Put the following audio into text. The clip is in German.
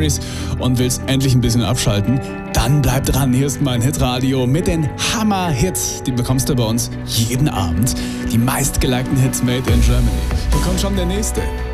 Stories und willst endlich ein bisschen abschalten? Dann bleib dran, hier ist mein Hitradio mit den Hammer-Hits. Die bekommst du bei uns jeden Abend. Die meistgelikten Hits made in Germany. Hier kommt schon der nächste.